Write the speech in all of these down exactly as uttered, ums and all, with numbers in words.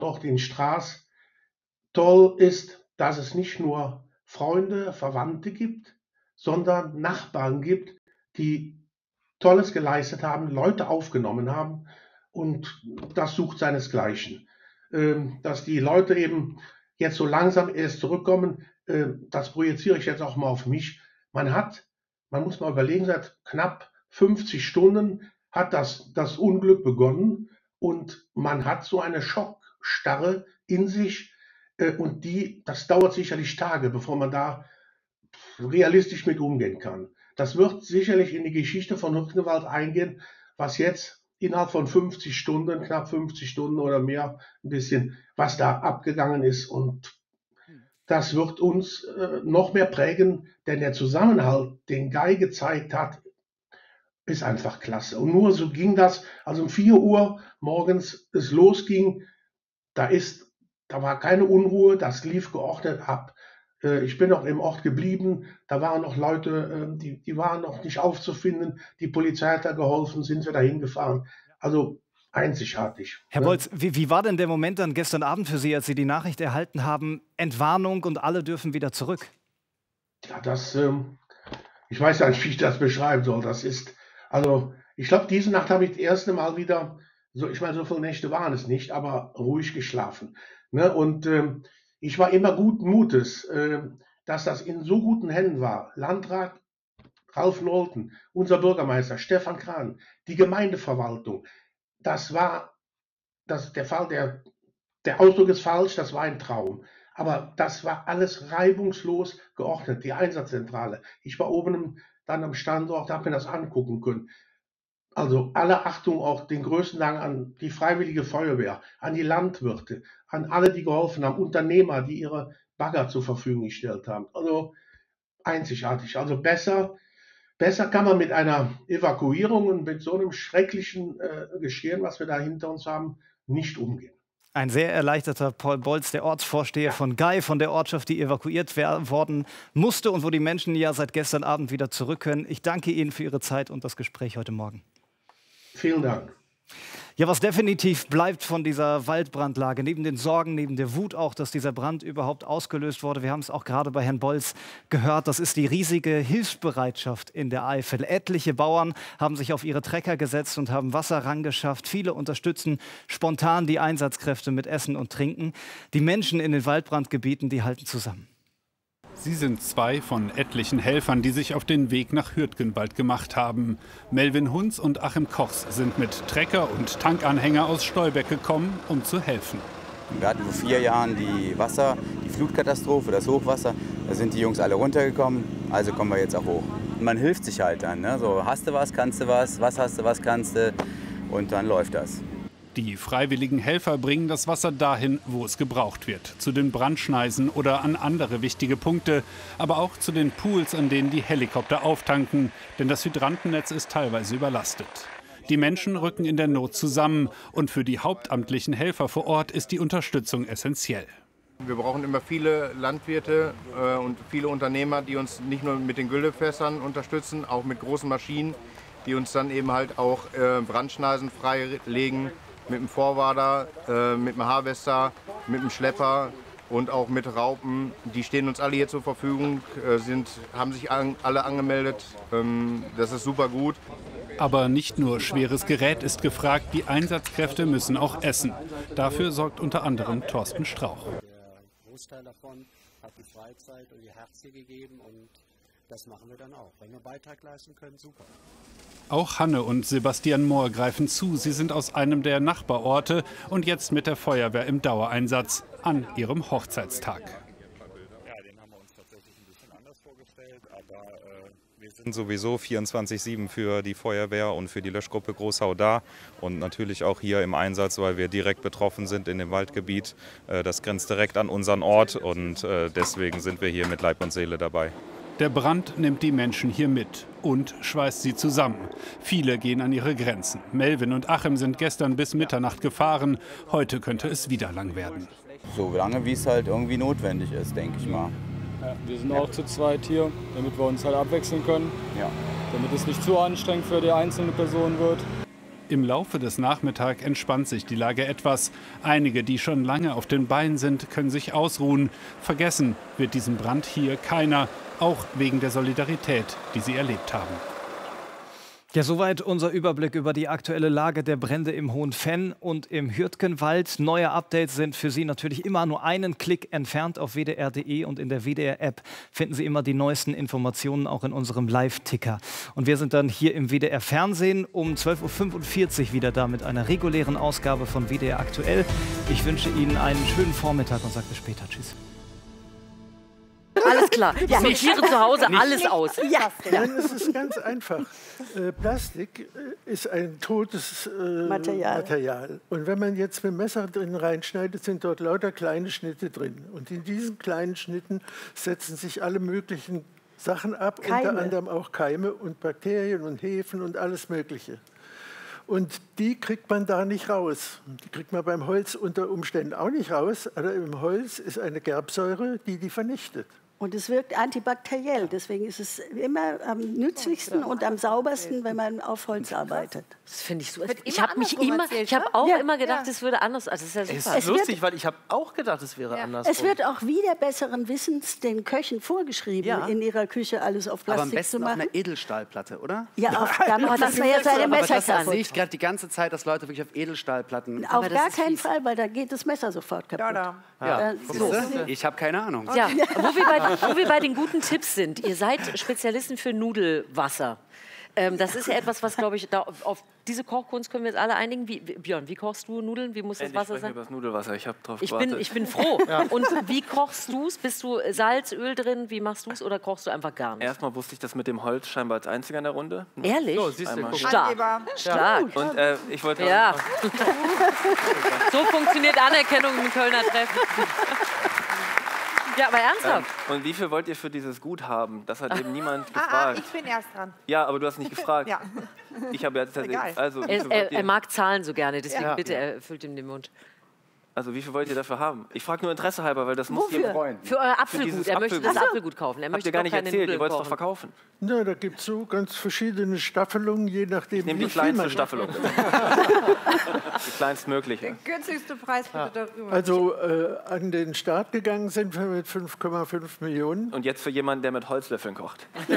Standort in Straß toll ist, dass es nicht nur Freunde, Verwandte gibt, sondern Nachbarn gibt, die Tolles geleistet haben, Leute aufgenommen haben, und das sucht seinesgleichen. Ähm, dass die Leute eben jetzt so langsam erst zurückkommen, äh, das projiziere ich jetzt auch mal auf mich. Man hat, man muss mal überlegen, seit knapp fünfzig Stunden hat das, das Unglück begonnen, und man hat so eine Schockstarre in sich, äh, und die, das dauert sicherlich Tage, bevor man da realistisch mit umgehen kann. Das wird sicherlich in die Geschichte von Rückenwald eingehen, was jetzt innerhalb von fünfzig Stunden, knapp fünfzig Stunden oder mehr, ein bisschen, was da abgegangen ist. Und das wird uns äh, noch mehr prägen, denn der Zusammenhalt, den Guy gezeigt hat, ist einfach klasse. Und nur so ging das, also um vier Uhr morgens es losging, da ist, da war keine Unruhe, das lief geordnet ab. Ich bin noch im Ort geblieben, da waren noch Leute, die, die waren noch nicht aufzufinden, die Polizei hat da geholfen, sind wir da hingefahren. Also einzigartig. Herr Ne? Bolz, wie, wie war denn der Moment dann gestern Abend für Sie, als Sie die Nachricht erhalten haben, Entwarnung und alle dürfen wieder zurück? Ja, das, ähm, ich weiß ja nicht, wie ich das beschreiben soll. Das ist, also ich glaube, diese Nacht habe ich das erste Mal wieder, so, ich meine, so viele Nächte waren es nicht, aber ruhig geschlafen. Ne? Und ähm, ich war immer guten Mutes, äh, dass das in so guten Händen war. Landrat Ralf Nolten, unser Bürgermeister Stefan Kran, die Gemeindeverwaltung. Das war, das, der Fall, der, der Ausdruck ist falsch, das war ein Traum. Aber das war alles reibungslos geordnet, die Einsatzzentrale. Ich war oben dann am Standort, habe mir das angucken können. Also alle Achtung, auch den größten Dank an die Freiwillige Feuerwehr, an die Landwirte, an alle, die geholfen haben, Unternehmer, die ihre Bagger zur Verfügung gestellt haben. Also einzigartig. Also besser, besser kann man mit einer Evakuierung und mit so einem schrecklichen äh, Geschehen, was wir da hinter uns haben, nicht umgehen. Ein sehr erleichterter Paul Bolz, der Ortsvorsteher von Guy, von der Ortschaft, die evakuiert worden musste und wo die Menschen ja seit gestern Abend wieder zurück können. Ich danke Ihnen für Ihre Zeit und das Gespräch heute Morgen. Vielen Dank. Ja, was definitiv bleibt von dieser Waldbrandlage, neben den Sorgen, neben der Wut auch, dass dieser Brand überhaupt ausgelöst wurde, wir haben es auch gerade bei Herrn Bolz gehört, das ist die riesige Hilfsbereitschaft in der Eifel. Etliche Bauern haben sich auf ihre Trecker gesetzt und haben Wasser rangeschafft. Viele unterstützen spontan die Einsatzkräfte mit Essen und Trinken. Die Menschen in den Waldbrandgebieten, die halten zusammen. Sie sind zwei von etlichen Helfern, die sich auf den Weg nach Hürtgenwald gemacht haben. Melvin Hunz und Achim Kochs sind mit Trecker und Tankanhänger aus Stolberg gekommen, um zu helfen. Wir hatten vor vier Jahren die Wasser, die Flutkatastrophe, das Hochwasser. Da sind die Jungs alle runtergekommen, also kommen wir jetzt auch hoch. Man hilft sich halt dann, ne? So, hast du was, kannst du was, was hast du, was kannst du, und dann läuft das. Die freiwilligen Helfer bringen das Wasser dahin, wo es gebraucht wird. Zu den Brandschneisen oder an andere wichtige Punkte. Aber auch zu den Pools, an denen die Helikopter auftanken. Denn das Hydrantennetz ist teilweise überlastet. Die Menschen rücken in der Not zusammen. Und für die hauptamtlichen Helfer vor Ort ist die Unterstützung essentiell. Wir brauchen immer viele Landwirte äh, und viele Unternehmer, die uns nicht nur mit den Güllefässern unterstützen, auch mit großen Maschinen, die uns dann eben halt auch äh, Brandschneisen freilegen. Mit dem Vorwader, äh, mit dem Harvester, mit dem Schlepper und auch mit Raupen. Die stehen uns alle hier zur Verfügung, äh, sind, haben sich an, alle angemeldet. Ähm, das ist super gut. Aber nicht nur schweres Gerät ist gefragt, die Einsatzkräfte müssen auch essen. Dafür sorgt unter anderem Thorsten Strauch. Der Großteil davon hat die Freizeit und ihr Herz hier gegeben, und das machen wir dann auch. Wenn wir Beitrag leisten können, super. Auch Hanne und Sebastian Mohr greifen zu. Sie sind aus einem der Nachbarorte und jetzt mit der Feuerwehr im Dauereinsatz an ihrem Hochzeitstag. Ja, den haben wir uns tatsächlich ein bisschen anders vorgestellt, aber äh, wir sind sowieso vierundzwanzig sieben für die Feuerwehr und für die Löschgruppe Großhau da und natürlich auch hier im Einsatz, weil wir direkt betroffen sind in dem Waldgebiet. Äh, das grenzt direkt an unseren Ort, und äh, deswegen sind wir hier mit Leib und Seele dabei. Der Brand nimmt die Menschen hier mit und schweißt sie zusammen. Viele gehen an ihre Grenzen. Melvin und Achim sind gestern bis Mitternacht gefahren. Heute könnte es wieder lang werden. So lange, wie es halt irgendwie notwendig ist, denke ich mal. Ja, wir sind auch zu zweit hier, damit wir uns halt abwechseln können. Ja. Damit es nicht zu anstrengend für die einzelne Person wird. Im Laufe des Nachmittags entspannt sich die Lage etwas. Einige, die schon lange auf den Beinen sind, können sich ausruhen. Vergessen wird diesen Brand hier keiner, auch wegen der Solidarität, die sie erlebt haben. Ja, soweit unser Überblick über die aktuelle Lage der Brände im Hohenfenn und im Hürtgenwald. Neue Updates sind für Sie natürlich immer nur einen Klick entfernt auf w d r punkt d e und in der W D R-App finden Sie immer die neuesten Informationen, auch in unserem Live-Ticker. Und wir sind dann hier im W D R-Fernsehen um zwölf Uhr fünfundvierzig wieder da mit einer regulären Ausgabe von W D R aktuell. Ich wünsche Ihnen einen schönen Vormittag und sage bis später. Tschüss. Alles klar. Ja. Sortiere zu Hause Nicht. alles aus. Ja. Nein, es ist ganz einfach. Äh, Plastik ist ein totes äh, Material. Material. Und wenn man jetzt mit dem Messer drin reinschneidet, sind dort lauter kleine Schnitte drin. Und in diesen kleinen Schnitten setzen sich alle möglichen Sachen ab, Keime. unter anderem auch Keime und Bakterien und Hefen und alles Mögliche. Und die kriegt man da nicht raus. Die kriegt man beim Holz unter Umständen auch nicht raus. Aber im Holz ist eine Gerbsäure, die die vernichtet. Und es wirkt antibakteriell. Deswegen ist es immer am nützlichsten und am saubersten, wenn man auf Holz arbeitet. Das finde ich so. Ich habe mich immer, ich habe auch Ja, immer gedacht, ja. es würde anders. Also das ist ja Es super. ist lustig, weil ich habe auch gedacht, es wäre anders. Es wird auch wieder besseren Wissens den Köchen vorgeschrieben, Ja. in ihrer Küche alles auf Aber am Plastik besten zu auf machen. einer Edelstahlplatte, oder? Ja, auf, damit macht man jetzt seine Aber Messer das kaputt. sehe ich gerade die ganze Zeit, dass Leute wirklich auf Edelstahlplatten... Auf gar keinen Fall, weil da geht das Messer sofort kaputt. Ja. Äh, So. Ich habe keine Ahnung. Ja, wo wir, bei, wo wir bei den guten Tipps sind. Ihr seid Spezialisten für Nudelwasser. Ähm, das ist ja etwas, was, glaube ich, da, auf diese Kochkunst können wir jetzt alle einigen. Wie, wie, Björn, wie kochst du Nudeln? Wie muss das Endlich Wasser sprechen sein? wir über das Nudelwasser. Ich habe drauf Ich gewartet. bin, ich bin froh. Ja. Und wie kochst du es? Bist du Salz, Öl drin? Wie machst du es? Oder kochst du einfach gar nicht? Erstmal wusste ich das mit dem Holz scheinbar als einziger in der Runde. Ehrlich? So, siehst du, Einmal. guck. Stark. Stark. Und äh, ich wollte... Ja. So funktioniert Anerkennung im Kölner Treffen. Ja, aber ernsthaft. Ähm, und wie viel wollt ihr für dieses Gut haben? Das hat eben niemand Ah, ah, gefragt. ich bin erst dran. Ja, aber du hast nicht gefragt. Ja. Ich habe jetzt tatsächlich... Egal. Also, wie Er, viel wollt er, ihr- er mag Zahlen so gerne, deswegen Ja. bitte, er füllt ihm den Mund. Also wie viel wollt ihr dafür haben? Ich frage nur Interesse halber, weil das muss Wofür? ihr freuen. Für euer Apfelgut. dieses Er möchte das Apfelgut. Apfelgut kaufen. Er Habt möchte ihr gar doch nicht keine erzählt, Nudeln ihr wollt es doch kochen. verkaufen. Na, da gibt es so ganz verschiedene Staffelungen, je nachdem, Ich nehme wie die viel kleinste man- Staffelung. Die kleinstmögliche. Günstigste Preis bitte darüber. Also äh, an den Start gegangen sind wir mit fünf Komma fünf Millionen. Und jetzt für jemanden, der mit Holzlöffeln kocht. äh,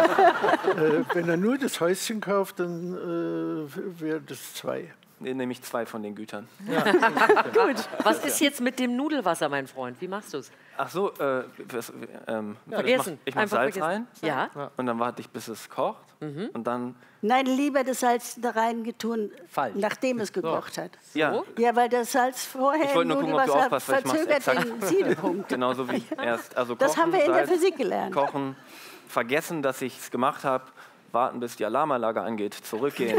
wenn er nur das Häuschen kauft, dann äh, wäre das zwei. Nee, nehme ich zwei von den Gütern. Gut. Was ist jetzt mit dem Nudelwasser, mein Freund? Wie machst du es? Ach so, äh, was, ähm, Vergessen. Ich mache mach Einfach Salz vergessen. rein. Ja. Und dann warte ich, bis es kocht. Mhm. Und dann... Nein, lieber das Salz da reingetun, Falsch. nachdem es gekocht hat. Ja. Ja, weil das Salz vorher Ich wollte nur im gucken, ob du Nudelwasser aufpasst, weil ich mach's verzögert exakt. den Siedepunkt. Genauso wie erst. Also Das kochen, haben wir in der Salz, Physik gelernt. Kochen, vergessen, dass ich es gemacht habe, warten, bis die Alarmanlage angeht, zurückgehen.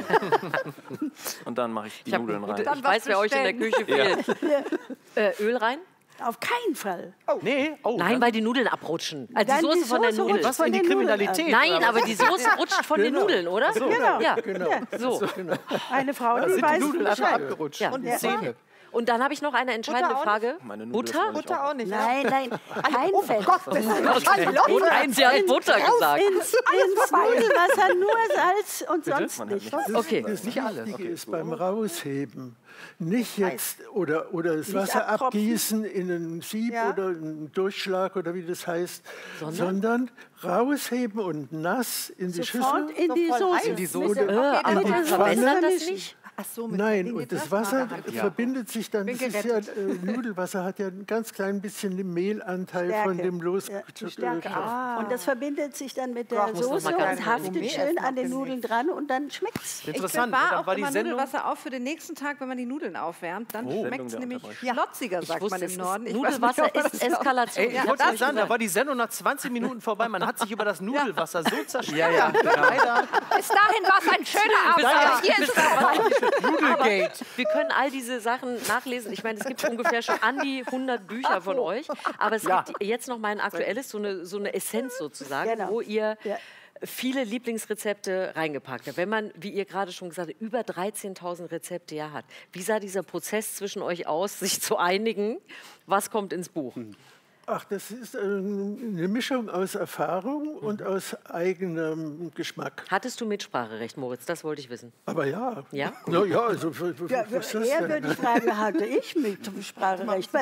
Und dann mache ich die Ich hab Nudeln eine rein. gute- ich weiß, wer euch in der Küche fehlt. Äh, Öl rein? Auf keinen Fall. Nee, oh, Nein, weil die Nudeln abrutschen. Also Dann die Soße die von der Soße Nudel. rutscht Was, von in die den Nudeln Kriminalität, ab. Nein, oder aber was? die Soße rutscht von den Genau. Nudeln, oder? So, ja. Ja. genau. So. Eine Frau, Da die sind die weiß Nudeln einfach Bescheid. abgerutscht. Ja. Und die Ja. Zähne. Und dann habe ich noch eine entscheidende Butter auch Frage. Meine Nudeln Butter? ist noch nicht Butter auch nicht. Nein, nein, kein Oh Fett. Gott, das ist Hallo. Nein, sie hat Butter gesagt. Ins, ins Nudelwasser nur Salz und sonst Man hat nichts. nicht- Das, Okay. das Nicht alles. Wichtige ist beim Rausheben nicht jetzt oder, oder das Nicht Wasser abtropfen. abgießen in einen Sieb Ja. oder einen Durchschlag oder wie das heißt, Sondern? sondern, rausheben und nass in die Sofort Schüssel. in die voll Soße. heiß. In die Soße. Äh, aber in die die Pfanne verbessert das mischen. nicht? Ach so, mit Nein, den und das Getränken Wasser nachher. verbindet sich dann, Bin das ist ja, gerettet. äh, Nudelwasser hat ja ein ganz klein bisschen den Mehlanteil Stärke. von dem los. Ja, die äh, Stärke. Ah. Und das verbindet sich dann mit der Braucht man noch Soße mal ganz und klein haftet Gourmet schön essen an den auf Nudeln dran und dann schmeckt's. Ich Interessant. bewahre Dann auch war die immer Sendung... Nudelwasser auf für den nächsten Tag, wenn man die Nudeln aufwärmt. Dann Oh. schmeckt es Sendung der nämlich Unterbrechung. schlotziger, Ich sagt wusste, man es im ist Norden. Ich weiß nicht, Nudelwasser ob man ist das auch- Eskalation. Ey, ich Ich wollte hab's euch sagen, gesagt. da war die Sendung nach zwanzig Minuten vorbei. Man hat sich über das Nudelwasser so zerstört. Ja, ja, Leider. Bis dahin war es ein schöner Abend. Ja, Hier ist es Aber wir können all diese Sachen nachlesen. Ich meine, es gibt ungefähr schon an die hundert Bücher von euch. Aber es Ja. gibt jetzt noch mal ein aktuelles, so eine, so eine Essenz sozusagen, Genau. wo ihr Ja. viele Lieblingsrezepte reingepackt habt. Wenn man, wie ihr gerade schon gesagt habt, über dreizehntausend Rezepte ja hat. Wie sah dieser Prozess zwischen euch aus, sich zu einigen? Was kommt ins Buch? Ach, das ist eine Mischung aus Erfahrung und aus eigenem Geschmack. Hattest du Mitspracherecht, Moritz? Das wollte ich wissen. Aber ja. Ja? Ja, ja, also, was Ja, ist das eher denn? würde ich fragen, hatte ich Mitspracherecht, weil